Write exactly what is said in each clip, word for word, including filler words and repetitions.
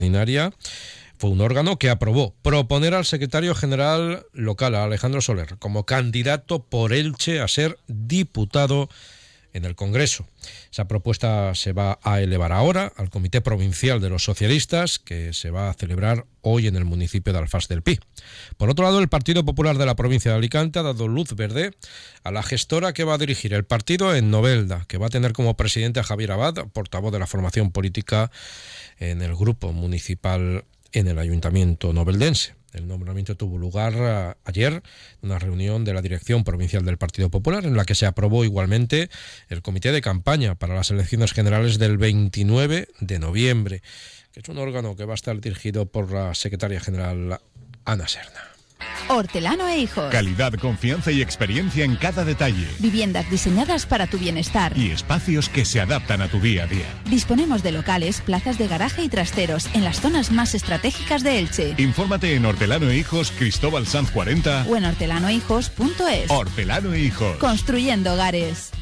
extraordinaria. Fue un órgano que aprobó proponer al secretario general local, a Alejandro Soler, como candidato por Elche a ser diputado en el Congreso. Esa propuesta se va a elevar ahora al Comité Provincial de los Socialistas, que se va a celebrar hoy en el municipio de Alfás del Pi. Por otro lado, el Partido Popular de la provincia de Alicante ha dado luz verde a la gestora que va a dirigir el partido en Novelda, que va a tener como presidente a Javier Abad, portavoz de la formación política en el grupo municipal en el Ayuntamiento noveldense. El nombramiento tuvo lugar ayer en una reunión de la dirección provincial del Partido Popular, en la que se aprobó igualmente el comité de campaña para las elecciones generales del veintinueve de noviembre, que es un órgano que va a estar dirigido por la secretaria general Ana Serna. Hortelano e Hijos. Calidad, confianza y experiencia en cada detalle. Viviendas diseñadas para tu bienestar. Y espacios que se adaptan a tu día a día. Disponemos de locales, plazas de garaje y trasteros en las zonas más estratégicas de Elche. Infórmate en Hortelano e Hijos, Cristóbal Sanz cuarenta o en hortelano e hijos punto es. Hortelano e Hijos. Construyendo hogares.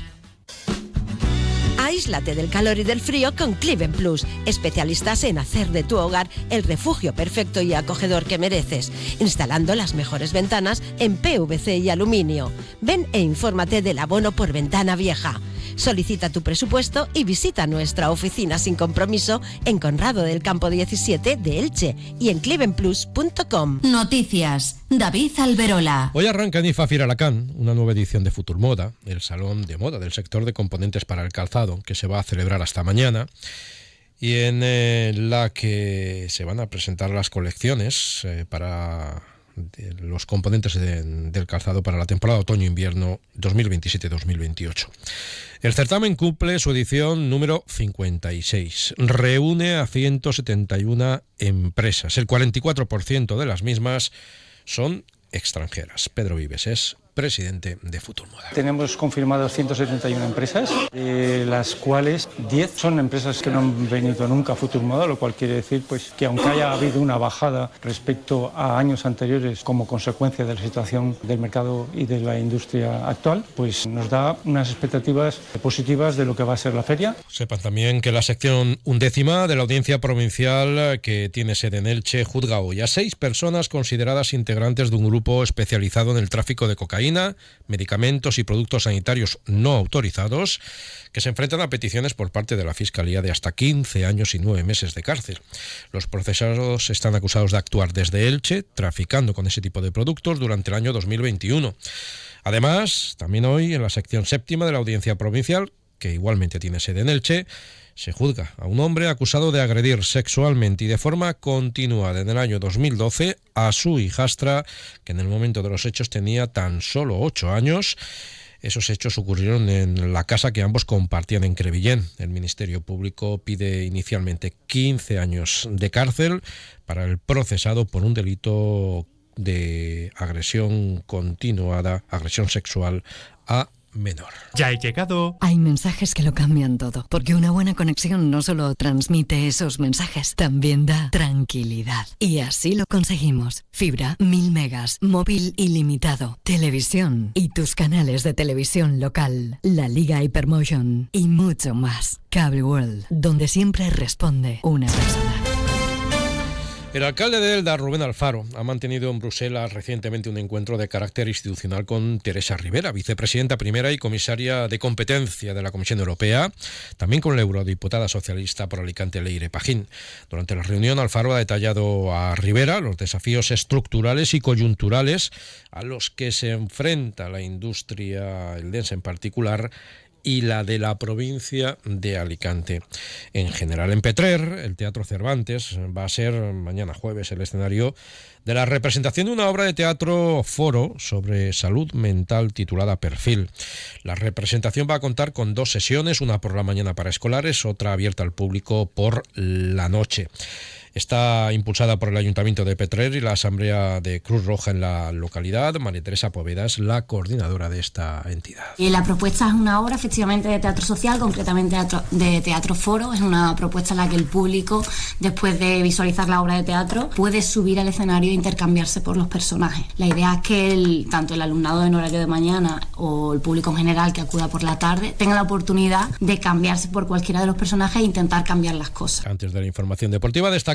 Aíslate del calor y del frío con Cliven Plus, especialistas en hacer de tu hogar el refugio perfecto y acogedor que mereces, instalando las mejores ventanas en P V C y aluminio. Ven e infórmate del abono por ventana vieja. Solicita tu presupuesto y visita nuestra oficina sin compromiso en Conrado del Campo diecisiete de Elche y en cliven plus punto com. Noticias. David Alberola. Hoy arranca en Ifafir Alacant una nueva edición de Futur Moda, el salón de moda del sector de componentes para el calzado, que se va a celebrar hasta mañana, y en eh, la que se van a presentar las colecciones eh, para de los componentes de, del calzado para la temporada otoño-invierno dos mil veintisiete dos mil veintiocho. El certamen cumple su edición número cincuenta y seis. Reúne a ciento setenta y una empresas. El cuarenta y cuatro por ciento de las mismas son extranjeras. Pedro Vives es presidente de Futur Moda. Tenemos confirmados ciento setenta y una empresas, de las cuales diez son empresas que no han venido nunca a Futur Moda, lo cual quiere decir pues, que aunque haya habido una bajada respecto a años anteriores como consecuencia de la situación del mercado y de la industria actual, pues nos da unas expectativas positivas de lo que va a ser la feria. Sepan también que la sección undécima de la Audiencia Provincial, que tiene sede en Elche, juzga hoy a seis personas consideradas integrantes de un grupo especializado en el tráfico de cocaína, medicamentos y productos sanitarios no autorizados, que se enfrentan a peticiones por parte de la Fiscalía de hasta quince años y nueve meses de cárcel. Los procesados están acusados de actuar desde Elche, traficando con ese tipo de productos durante el año dos mil veintiuno. Además, también hoy en la sección séptima de la Audiencia Provincial, que igualmente tiene sede en Elche, se juzga a un hombre acusado de agredir sexualmente y de forma continuada en el año dos mil doce a su hijastra, que en el momento de los hechos tenía tan solo ocho años. Esos hechos ocurrieron en la casa que ambos compartían en Crevillén. El Ministerio Público pide inicialmente quince años de cárcel para el procesado por un delito de agresión continuada, agresión sexual a menor. Ya he llegado. Hay mensajes que lo cambian todo, porque una buena conexión no solo transmite esos mensajes, también da tranquilidad. Y así lo conseguimos. Fibra, mil megas, móvil ilimitado, televisión y tus canales de televisión local, la Liga Hypermotion y mucho más. Cable World, donde siempre responde una persona. El alcalde de Elda, Rubén Alfaro, ha mantenido en Bruselas recientemente un encuentro de carácter institucional con Teresa Rivera, vicepresidenta primera y comisaria de competencia de la Comisión Europea, también con la eurodiputada socialista por Alicante, Leire Pajín. Durante la reunión, Alfaro ha detallado a Rivera los desafíos estructurales y coyunturales a los que se enfrenta la industria eldense en particular y la de la provincia de Alicante en general. En Petrer, el Teatro Cervantes va a ser mañana jueves el escenario de la representación de una obra de teatro foro sobre salud mental titulada Perfil. La representación va a contar con dos sesiones, una por la mañana para escolares, otra abierta al público por la noche. Está impulsada por el Ayuntamiento de Petrer y la Asamblea de Cruz Roja en la localidad. María Teresa Poveda es la coordinadora de esta entidad. Y la propuesta es una obra efectivamente de teatro social, concretamente de teatro foro. Es una propuesta en la que el público, después de visualizar la obra de teatro, puede subir al escenario e intercambiarse por los personajes. La idea es que el, tanto el alumnado en horario de mañana o el público en general que acuda por la tarde tenga la oportunidad de cambiarse por cualquiera de los personajes e intentar cambiar las cosas. Antes de la información deportiva, destaca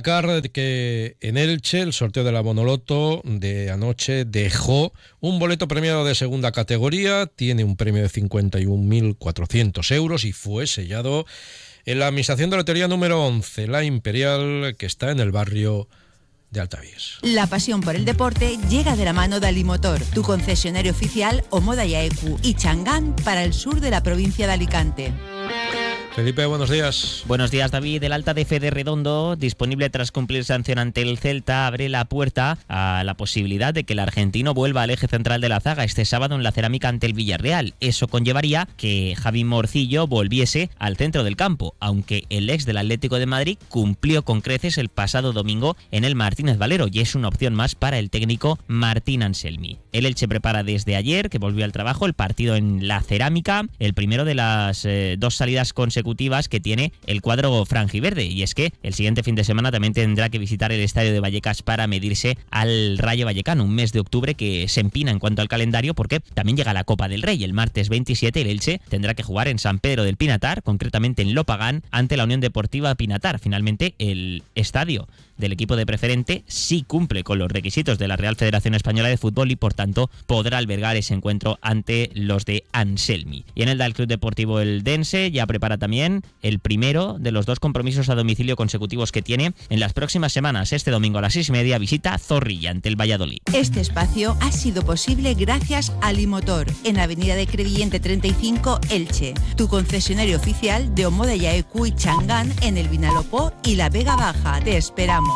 Destacar que en Elche el sorteo de la Bonoloto de anoche dejó un boleto premiado de segunda categoría, tiene un premio de cincuenta y un mil cuatrocientos euros y fue sellado en la administración de lotería número once, la Imperial, que está en el barrio de Altavies. La pasión por el deporte llega de la mano de Alimotor, tu concesionario oficial Omoda y Aecu y Changán para el sur de la provincia de Alicante. Felipe, buenos días. Buenos días, David. El alta de Fede Redondo, disponible tras cumplir sanción ante el Celta, abre la puerta a la posibilidad de que el argentino vuelva al eje central de la zaga este sábado en la Cerámica ante el Villarreal. Eso conllevaría que Javi Morcillo volviese al centro del campo, aunque el ex del Atlético de Madrid cumplió con creces el pasado domingo en el Martínez Valero y es una opción más para el técnico Martín Anselmi. El Elche prepara desde ayer, que volvió al trabajo, el partido en la Cerámica, el primero de las eh, dos salidas consecutivas que tiene el cuadro franjiverde, y es que el siguiente fin de semana también tendrá que visitar el estadio de Vallecas para medirse al Rayo Vallecano, un mes de octubre que se empina en cuanto al calendario porque también llega la Copa del Rey. El martes veintisiete el Elche tendrá que jugar en San Pedro del Pinatar, concretamente en Lopagán, ante la Unión Deportiva Pinatar. Finalmente el estadio del equipo de preferente sí cumple con los requisitos de la Real Federación Española de Fútbol y por tanto podrá albergar ese encuentro ante los de Anselmi. Y en el del Club Deportivo Eldense ya prepara también el primero de los dos compromisos a domicilio consecutivos que tiene en las próximas semanas. Este domingo a las seis y media visita Zorrilla ante el Valladolid. Este espacio ha sido posible gracias a Alimotor, en Avenida de Crevillente treinta y cinco, Elche, tu concesionario oficial de Omoda y Aecu y Changán en el Vinalopó y la Vega Baja. Te esperamos.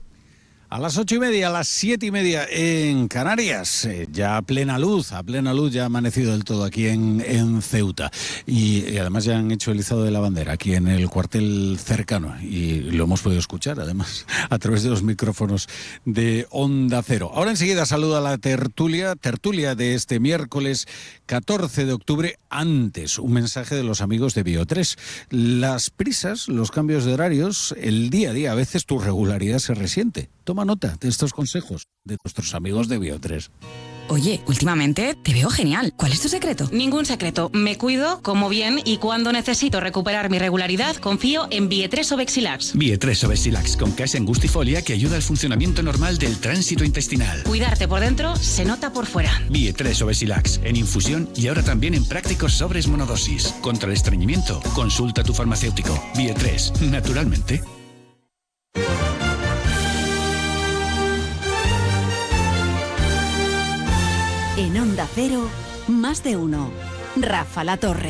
A las ocho y media, a las siete y media en Canarias, eh, ya a plena luz, a plena luz ya ha amanecido del todo aquí en, en Ceuta. Y, y además ya han hecho el izado de la bandera aquí en el cuartel cercano y lo hemos podido escuchar además a través de los micrófonos de Onda Cero. Ahora enseguida saluda a la tertulia, tertulia de este miércoles catorce de octubre. Antes, un mensaje de los amigos de Bio tres. Las prisas, los cambios de horarios, el día a día, a veces tu regularidad se resiente. Toma nota de estos consejos de nuestros amigos de Bio tres. Oye, últimamente te veo genial. ¿Cuál es tu secreto? Ningún secreto. Me cuido, como bien y cuando necesito recuperar mi regularidad, confío en Bio tres Obexilax. Bio tres Obexilax con case angustifolia que ayuda al funcionamiento normal del tránsito intestinal. Cuidarte por dentro se nota por fuera. Bio tres Obexilax en infusión y ahora también en prácticos sobres monodosis. Contra el estreñimiento, consulta a tu farmacéutico. Bio tres, naturalmente. En Onda Cero, más de uno. Rafa La Torre.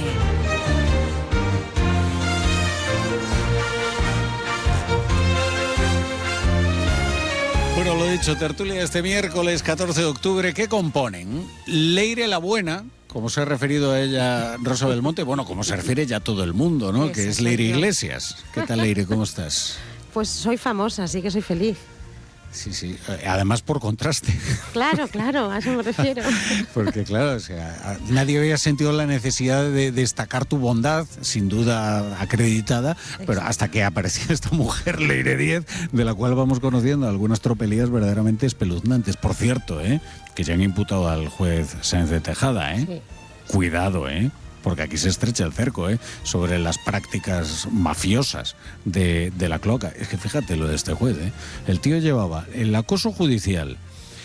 Bueno, lo dicho, tertulia este miércoles catorce de octubre, ¿qué componen? Leire la Buena, como se ha referido a ella Rosa Belmonte, bueno, como se refiere ya todo el mundo, ¿no? Que es Leire Iglesias. ¿Qué tal, Leire? ¿Cómo estás? Pues soy famosa, así que soy feliz. Sí, sí. Además por contraste. Claro, claro, a eso me refiero. Porque claro, o sea, nadie había sentido la necesidad de destacar tu bondad, sin duda acreditada, exacto, pero hasta que apareció esta mujer, Leire Díez, de la cual vamos conociendo algunas tropelías verdaderamente espeluznantes. Por cierto, ¿eh? que ya han imputado al juez Sáenz de Tejada, ¿eh? Sí. Cuidado, ¿eh? porque aquí se estrecha el cerco, ¿eh? sobre las prácticas mafiosas de, de la cloaca. Es que fíjate lo de este juez, ¿eh? El tío llevaba el acoso judicial,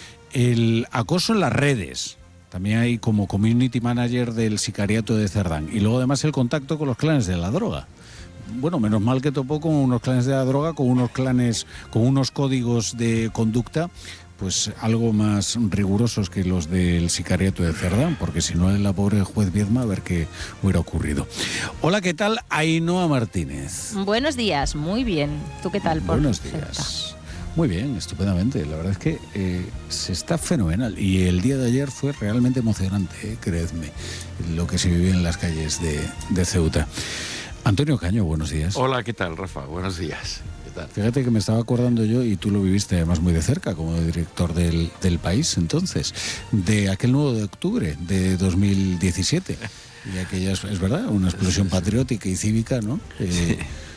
el acoso en las redes, también hay como community manager del sicariato de Cerdán, y luego además el contacto con los clanes de la droga. Bueno, menos mal que topó con unos clanes de la droga, con unos clanes, con unos códigos de conducta pues algo más rigurosos que los del sicariato de Cerdán, porque si no, la pobre juez Viedma, a ver qué hubiera ocurrido. Hola, ¿qué tal? Ainhoa Martínez. Buenos días, muy bien. ¿Tú qué tal? Por Buenos días. Muy bien, estupendamente. La verdad es que eh, se está fenomenal. Y el día de ayer fue realmente emocionante, eh, creedme, lo que se vivió en las calles de, de Ceuta. Antonio Caño, buenos días. Hola, ¿qué tal, Rafa? Buenos días. Fíjate que me estaba acordando yo, y tú lo viviste además muy de cerca como director del, del País entonces, de aquel nueve de octubre de dos mil diecisiete. Y aquella, es, es verdad, una explosión patriótica y cívica, ¿no? Eh,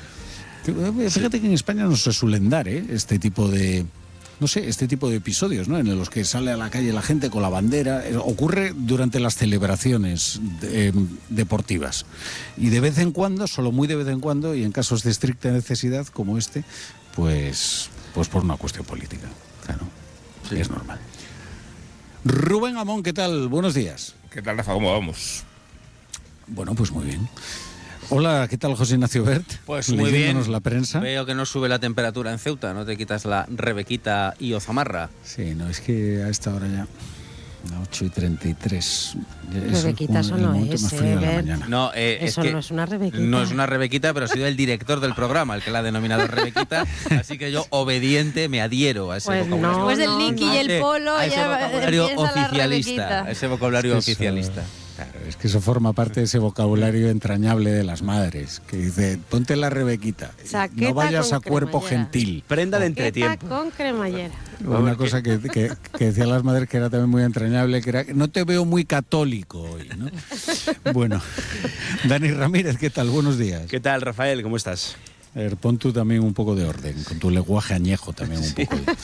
que, fíjate que en España no se suelen dar ¿eh? este tipo de... No sé, este tipo de episodios, ¿no? En los que sale a la calle la gente con la bandera. Ocurre durante las celebraciones de, eh, deportivas. Y de vez en cuando, solo muy de vez en cuando, y en casos de estricta necesidad como este, pues pues por una cuestión política. Claro, sí, es normal. Rubén Amón, ¿qué tal? Buenos días. ¿Qué tal, Rafa? ¿Cómo vamos? Bueno, pues muy bien. Hola, ¿qué tal, José Ignacio Bert? Pues muy bien. La prensa. Veo que no sube la temperatura en Ceuta, no te quitas la rebequita y ozamarra. Sí, no, es que a esta hora ya, a ocho y treinta y tres. Rebequita, eso no es, eh, No, eh, eso es que no es una rebequita. No es una rebequita, pero ha sido el director del programa el que la ha denominado rebequita, así que yo, obediente, me adhiero a ese pues vocabulario. No, Después del no, Nicky no. y el Polo a ese ya vocabulario empieza la oficialista, rebequita. a ese vocabulario Es que eso- oficialista. Claro, es que eso forma parte de ese vocabulario entrañable de las madres, que dice, ponte la rebequita, Chaqueta no vayas con a cuerpo cremallera. gentil. Prenda de Chaqueta entretiempo. con cremallera. Una cosa que, que, que decían las madres que era también muy entrañable, que era, no te veo muy católico hoy, ¿no? Bueno, Dani Ramírez, ¿qué tal? Buenos días. ¿Qué tal, Rafael? ¿Cómo estás? A ver, pon tú también un poco de orden, con tu lenguaje añejo también un poco. De...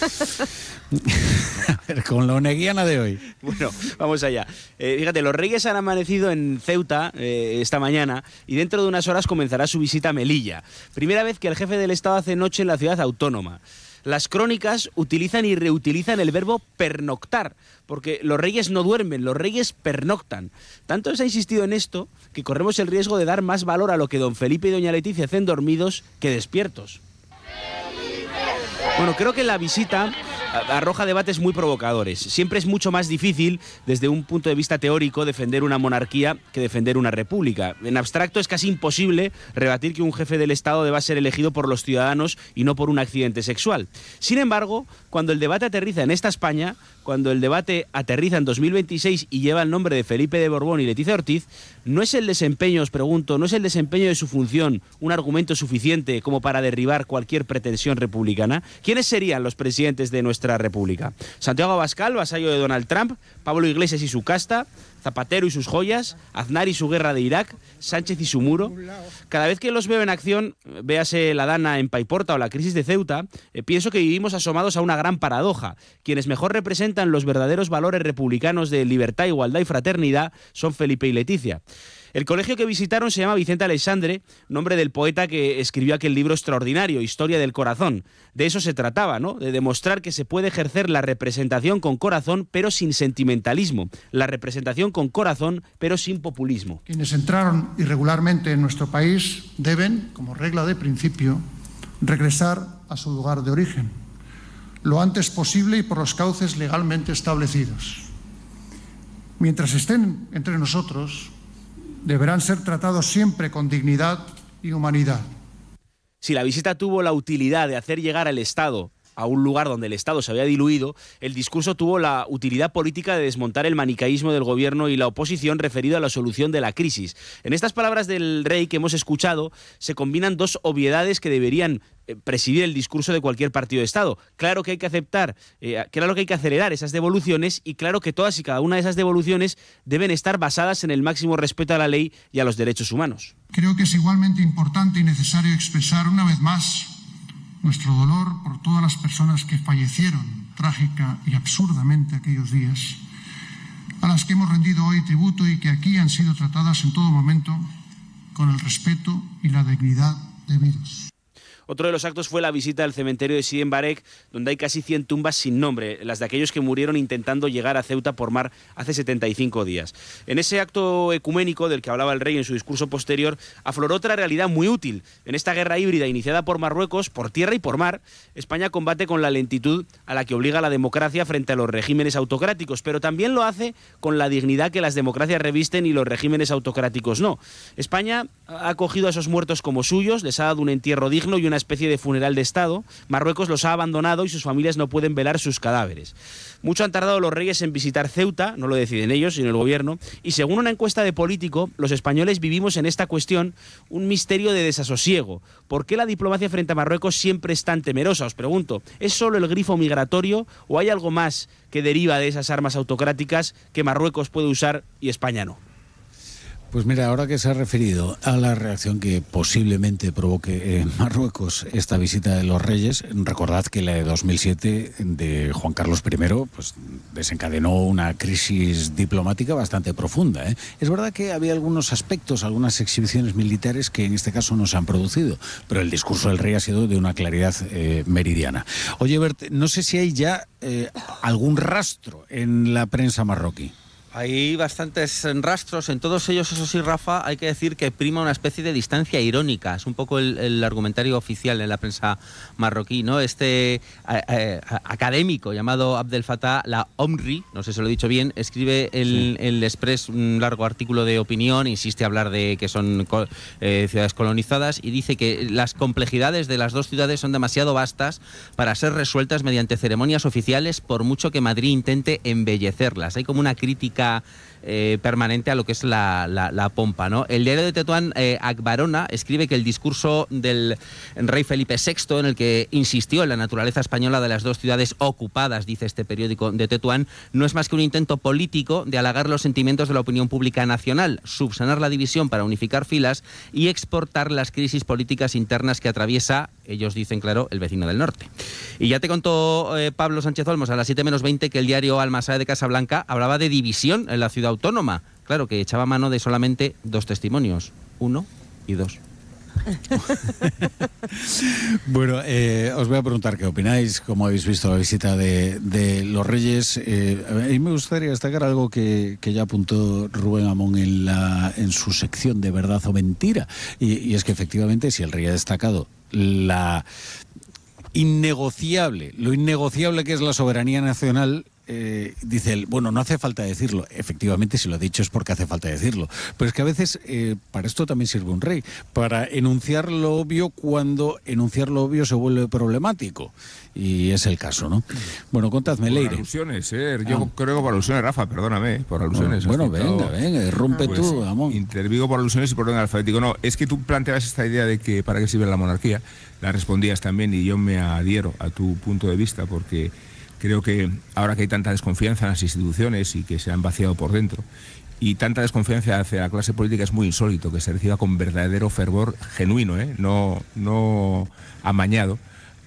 A ver, con la oneguiana de hoy. Bueno, vamos allá. Eh, fíjate, los Reyes han amanecido en Ceuta eh, esta mañana y dentro de unas horas comenzará su visita a Melilla. Primera vez que el jefe del Estado hace noche en la ciudad autónoma. Las crónicas utilizan y reutilizan el verbo pernoctar, porque los reyes no duermen, los reyes pernoctan. Tanto se ha insistido en esto que corremos el riesgo de dar más valor a lo que don Felipe y doña Leticia hacen dormidos que despiertos. Bueno, creo que la visita arroja debates muy provocadores. Siempre es mucho más difícil, desde un punto de vista teórico, defender una monarquía que defender una república. En abstracto es casi imposible rebatir que un jefe del Estado deba ser elegido por los ciudadanos y no por un accidente sexual. Sin embargo, cuando el debate aterriza en esta España, cuando el debate aterriza en dos mil veintiséis y lleva el nombre de Felipe de Borbón y Leticia Ortiz, no es el desempeño, os pregunto, no es el desempeño de su función un argumento suficiente como para derribar cualquier pretensión republicana. ¿Quiénes serían los presidentes de nuestra república? Santiago Abascal, vasallo de Donald Trump, Pablo Iglesias y su casta, Zapatero y sus joyas, Aznar y su guerra de Irak, Sánchez y su muro. Cada vez que los veo en acción, véase la Dana en Paiporta o la crisis de Ceuta, eh, pienso que vivimos asomados a una gran paradoja. Quienes mejor representan los verdaderos valores republicanos de libertad, igualdad y fraternidad son Felipe y Leticia. El colegio que visitaron se llama Vicente Aleixandre, nombre del poeta que escribió aquel libro extraordinario, Historia del Corazón. De eso se trataba, ¿no? De demostrar que se puede ejercer la representación con corazón, pero sin sentimentalismo. La representación con corazón, pero sin populismo. Quienes entraron irregularmente en nuestro país deben, como regla de principio, regresar a su lugar de origen, lo antes posible y por los cauces legalmente establecidos. Mientras estén entre nosotros, deberán ser tratados siempre con dignidad y humanidad. Si la visita tuvo la utilidad de hacer llegar al Estado a un lugar donde el Estado se había diluido, el discurso tuvo la utilidad política de desmontar el manicaísmo del gobierno y la oposición referido a la solución de la crisis. En estas palabras del rey que hemos escuchado se combinan dos obviedades que deberían presidir el discurso de cualquier partido de Estado. Claro que hay que aceptar, eh, claro que hay que acelerar esas devoluciones y claro que todas y cada una de esas devoluciones deben estar basadas en el máximo respeto a la ley y a los derechos humanos. Creo que es igualmente importante y necesario expresar una vez más nuestro dolor por todas las personas que fallecieron trágica y absurdamente aquellos días, a las que hemos rendido hoy tributo y que aquí han sido tratadas en todo momento con el respeto y la dignidad debidos. Otro de los actos fue la visita al cementerio de Sidi en Barek, donde hay casi cien tumbas sin nombre, las de aquellos que murieron intentando llegar a Ceuta por mar hace setenta y cinco días. En ese acto ecuménico del que hablaba el rey en su discurso posterior, afloró otra realidad muy útil. En esta guerra híbrida iniciada por Marruecos, por tierra y por mar, España combate con la lentitud a la que obliga la democracia frente a los regímenes autocráticos, pero también lo hace con la dignidad que las democracias revisten y los regímenes autocráticos no. España ha acogido a esos muertos como suyos, les ha dado un entierro digno y una especie de funeral de Estado. Marruecos los ha abandonado y sus familias no pueden velar sus cadáveres. Mucho han tardado los reyes en visitar Ceuta, no lo deciden ellos, sino el gobierno, y según una encuesta de Político, los españoles vivimos en esta cuestión un misterio de desasosiego. ¿Por qué la diplomacia frente a Marruecos siempre es tan temerosa? Os pregunto, ¿es solo el grifo migratorio o hay algo más que deriva de esas armas autocráticas que Marruecos puede usar y España no? Pues mira, ahora que se ha referido a la reacción que posiblemente provoque en Marruecos esta visita de los reyes, recordad que la de dos mil siete de Juan Carlos primero pues desencadenó una crisis diplomática bastante profunda, ¿eh? Es verdad que había algunos aspectos, algunas exhibiciones militares que en este caso no se han producido, pero el discurso del rey ha sido de una claridad eh, meridiana. Oye, Bert, no sé si hay ya eh, algún rastro en la prensa marroquí. Hay bastantes rastros, en todos ellos, eso sí, Rafa, hay que decir que prima una especie de distancia irónica. Es un poco el, el argumentario oficial en la prensa marroquí, ¿no? Este a, a, académico llamado Abdel Fattah la Omri, no sé si lo he dicho bien, escribe el, sí. el Express un largo artículo de opinión, insiste a hablar de que son eh, ciudades colonizadas y dice que las complejidades de las dos ciudades son demasiado vastas para ser resueltas mediante ceremonias oficiales, por mucho que Madrid intente embellecerlas. Hay como una crítica Eh, permanente a lo que es la, la, la pompa, ¿no? El diario de Tetuán, eh, Akbarona, escribe que el discurso del rey Felipe sexto, en el que insistió en la naturaleza española de las dos ciudades ocupadas, dice este periódico de Tetuán, no es más que un intento político de halagar los sentimientos de la opinión pública nacional, subsanar la división para unificar filas y exportar las crisis políticas internas que atraviesa, ellos dicen, claro, el vecino del norte. Y ya te contó eh, Pablo Sánchez Olmos a las siete menos veinte que el diario Al-Masá de Casablanca hablaba de división en la ciudad autónoma. Claro, que echaba mano de solamente dos testimonios, uno y dos. Bueno, eh, os voy a preguntar qué opináis, cómo habéis visto la visita de, de los Reyes. Eh, a mí me gustaría destacar algo que, que ya apuntó Rubén Amón en, la, en su sección de Verdad o Mentira, y, y es que efectivamente, si el Rey ha destacado la innegociable, lo innegociable que es la soberanía nacional, Eh, dice él, bueno, no hace falta decirlo. Efectivamente, si lo ha dicho es porque hace falta decirlo. Pero es que a veces eh, para esto también sirve un rey, para enunciar lo obvio cuando enunciar lo obvio se vuelve problemático. Y es el caso, ¿no? Bueno, contadme, Leire. Por alusiones, ¿eh? Yo ah. creo que por alusiones, Rafa, perdóname, por alusiones. Bueno, bueno venga, venga, rompe pues, tú, Amón. Intervigo por alusiones y por orden alfabético. No, es que tú planteabas esta idea de que para qué sirve la monarquía, la respondías también y yo me adhiero a tu punto de vista, porque creo que ahora que hay tanta desconfianza en las instituciones y que se han vaciado por dentro, y tanta desconfianza hacia la clase política, es muy insólito que se reciba con verdadero fervor genuino, ¿eh? no, no amañado,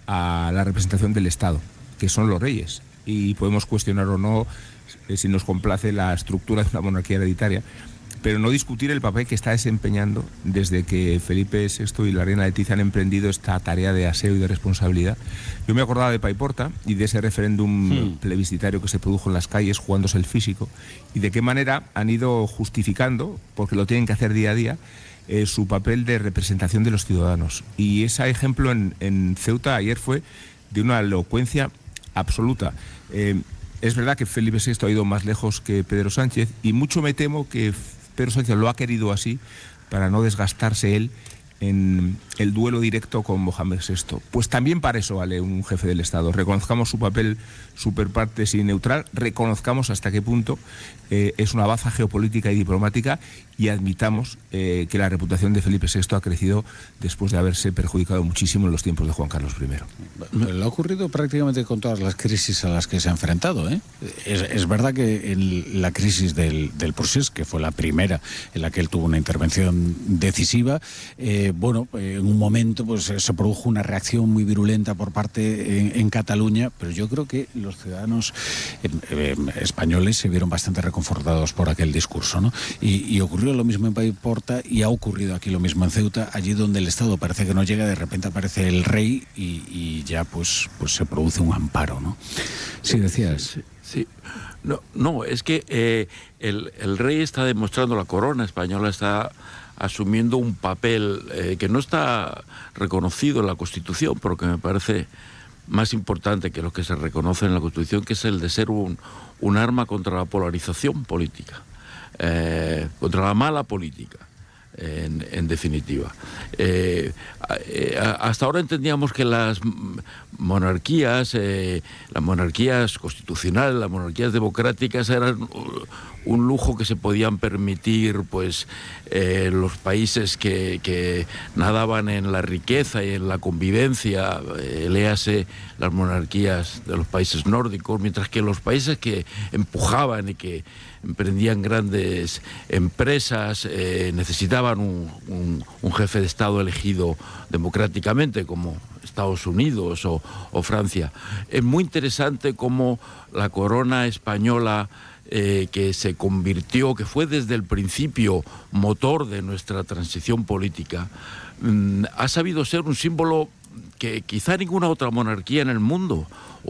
a la representación del Estado, que son los reyes. Y podemos cuestionar o no eh, si nos complace la estructura de una monarquía hereditaria, pero no discutir el papel que está desempeñando desde que Felipe sexto y la reina Leticia han emprendido esta tarea de aseo y de responsabilidad. Yo me acordaba de Paiporta y de ese referéndum sí. plebiscitario que se produjo en las calles, jugándose el físico, y de qué manera han ido justificando, porque lo tienen que hacer día a día, eh, su papel de representación de los ciudadanos. Y ese ejemplo en, en Ceuta ayer fue de una elocuencia absoluta. Eh, es verdad que Felipe sexto ha ido más lejos que Pedro Sánchez, y mucho me temo que Pedro Sánchez lo ha querido así para no desgastarse él en el duelo directo con Mohamed sexto. Pues también para eso vale un jefe del Estado. Reconozcamos su papel super partes y neutral, reconozcamos hasta qué punto eh, es una baza geopolítica y diplomática, y admitamos eh, que la reputación de Felipe sexto ha crecido después de haberse perjudicado muchísimo en los tiempos de Juan Carlos primero. Le ha ocurrido prácticamente con todas las crisis a las que se ha enfrentado, ¿eh? Es, es verdad que en la crisis del, del procés, que fue la primera en la que él tuvo una intervención decisiva, eh, bueno, en un momento pues se produjo una reacción muy virulenta por parte en, en Cataluña, pero yo creo que los ciudadanos eh, eh, españoles se vieron bastante reconfortados por aquel discurso, ¿no? Y, y ocurrió lo mismo en Paiporta y ha ocurrido aquí lo mismo en Ceuta, allí donde el Estado parece que no llega, de repente aparece el rey y, y ya pues, pues se produce un amparo, ¿no? Sí, decías. Sí, sí. No, no, es que eh, el, el rey está demostrando, la corona española está asumiendo un papel eh, que no está reconocido en la Constitución, pero que me parece más importante que lo que se reconoce en la Constitución, que es el de ser un, un arma contra la polarización política, eh, contra la mala política, en, en definitiva. Eh, eh, hasta ahora entendíamos que las monarquías, eh, las monarquías constitucionales, las monarquías democráticas eran un lujo que se podían permitir pues eh, los países que, que nadaban en la riqueza y en la convivencia, eh, léase las monarquías de los países nórdicos, mientras que los países que empujaban y que emprendían grandes empresas eh, necesitaban un, un, un jefe de Estado elegido democráticamente, como Estados Unidos o, o Francia. Es muy interesante cómo la corona española, Eh, que se convirtió, que fue desde el principio motor de nuestra transición política, mmm, ha sabido ser un símbolo que quizá ninguna otra monarquía en el mundo